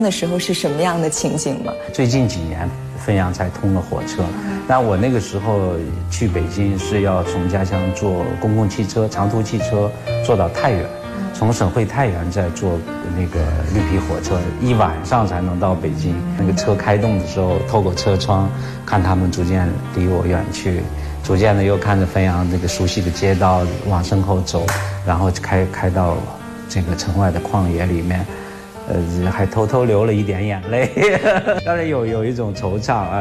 的时候是什么样的情景吗？ 最近几年汾阳才通了火车，但我那个时候去北京是要从家乡坐公共汽车、长途汽车坐到太原，从省会太原再坐那个绿皮火车，一晚上才能到北京。那个车开动的时候，透过车窗看他们逐渐离我远去，逐渐的又看着汾阳那个熟悉的街道往身后走，然后开到这个城外的旷野里面。还偷偷流了一点眼泪，当然有一种惆怅啊。